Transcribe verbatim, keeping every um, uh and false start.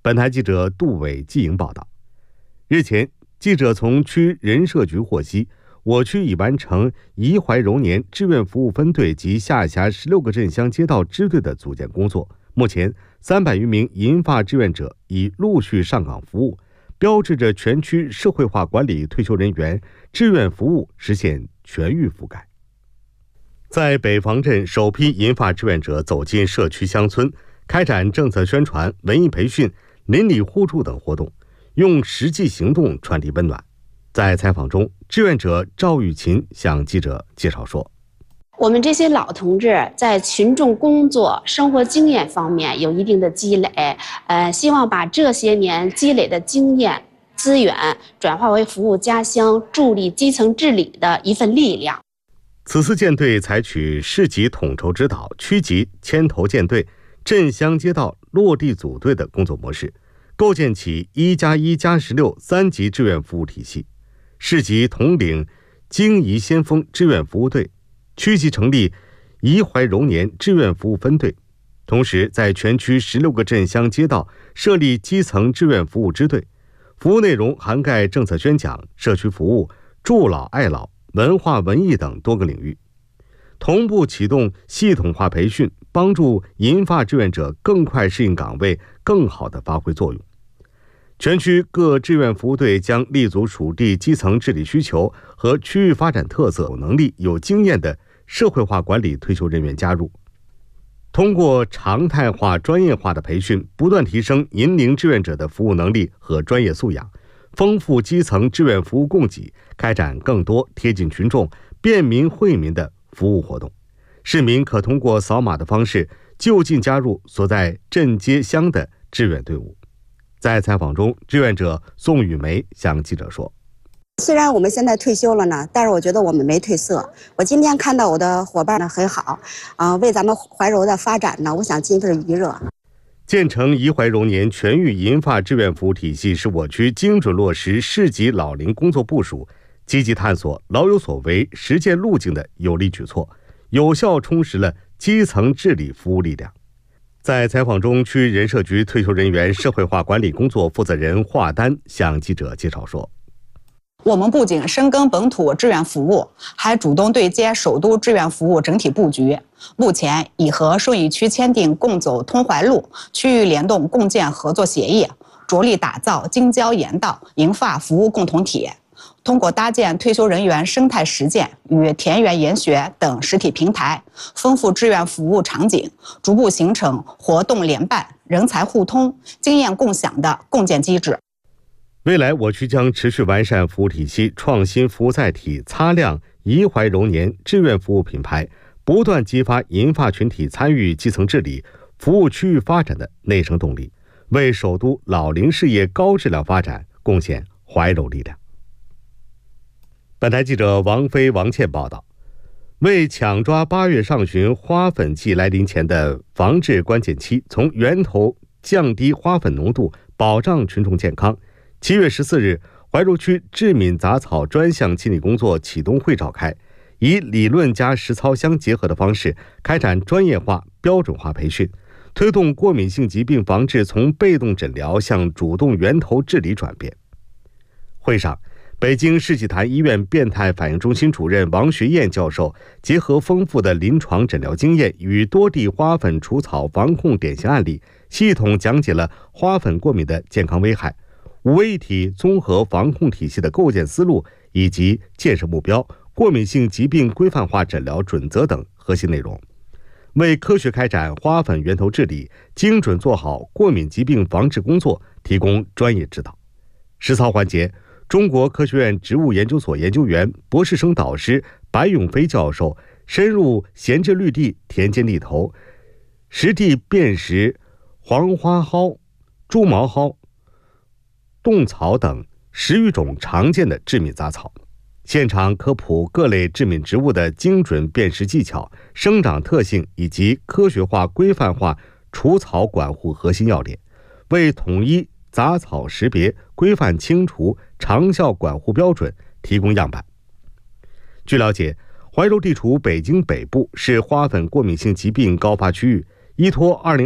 本台记者杜伟季颖报道。日前，记者从区人社局获悉，我区已完成怡怀柔年志愿服务分队及下辖十六个镇乡街道支队的组建工作。目前，三百余名银发志愿者已陆续上岗服务，标志着全区社会化管理退休人员志愿服务实现全域覆盖。在北房镇，首批银发志愿者走进社区乡村，开展政策宣传、文艺培训、邻里互助等活动，用实际行动传递温暖。在采访中，志愿者赵玉琴向记者介绍说， 我们这些老同志在群众工作、生活经验方面有一定的积累，呃，希望把这些年积累的经验、资源转化为服务家乡、助力基层治理的一份力量。 此次建队采取市级统筹指导、区级牵头建队、镇乡街道落地组队的工作模式，构建起一加一加十六三级志愿服务体系。市级统领京怡先锋志愿服务队，区级成立怡怀柔年志愿服务分队，同时在全区十六个镇乡街道设立基层志愿服务支队，服务内容涵盖政策宣讲、社区服务、助老爱老、文化文艺等多个领域，同步启动系统化培训，帮助银发志愿者更快适应岗位，更好地发挥作用。全区各志愿服务队将立足属地基层治理需求和区域发展特色，有能力、有经验的社会化管理退休人员加入，通过常态化、专业化的培训，不断提升银龄志愿者的服务能力和专业素养，丰富基层志愿服务供给，开展更多贴近群众、便民惠民的服务活动。市民可通过扫码的方式就近加入所在镇街乡的志愿队伍。在采访中，志愿者宋雨梅向记者说， 虽然我们现在退休了呢，但是我觉得我们没褪色。我今天看到我的伙伴呢很好，啊、呃，为咱们怀柔的发展呢，我想尽份余热。 建成怡怀柔年全域银发志愿服务体系是我区精准落实市级老龄工作部署、积极探索老有所为实践路径的有力举措，有效充实了基层治理服务力量。在采访中，区人社局退休人员社会化管理工作负责人华丹向记者介绍说， 我们不仅深耕本土志愿服务，还主动对接首都志愿服务整体布局。目前已和顺义区签订共走通淮路区域联动共建合作协议，着力打造京郊沿道银发服务共同体。通过搭建退休人员生态实践与田园研学等实体平台，丰富志愿服务场景，逐步形成活动联办、人才互通、经验共享的共建机制。 未来我区将持续完善服务体系，创新服务载体，擦亮怡怀柔年志愿服务品牌，不断激发银发群体参与基层治理、服务区域发展的内生动力，为首都老龄事业高质量发展贡献怀柔力量。本台记者王飞、王倩报道，为抢抓八月上旬花粉季来临前的防治关键期，从源头降低花粉浓度，保障群众健康，七月十四日，怀柔区致敏杂草专项清理工作启动会召开，以理论加实操相结合的方式，开展专业化、标准化培训，推动过敏性疾病防治从被动诊疗向主动源头治理转变。会上，北京世纪坛医院变态反应中心主任王学燕教授结合丰富的临床诊疗经验与多地花粉除草防控典型案例，系统讲解了花粉过敏的健康危害、五位一体综合防控体系的构建思路以及建设目标、过敏性疾病规范化诊疗准则等核心内容，为科学开展花粉源头治理、精准做好过敏疾病防治工作提供专业指导。实操环节，中国科学院植物研究所研究员、博士生导师白永飞教授深入闲置绿地、田间地头，实地辨识黄花蒿、猪毛蒿、冻草等十余种常见的致敏杂草，现场科普各类致敏植物的精准辨识技巧、生长特性以及科学化、规范化除草管护核心要点，为统一杂草识别、规范清除、长效管护标准提供样板。据了解，怀柔地处北京北部，是花粉过敏性疾病高发区域，依托二零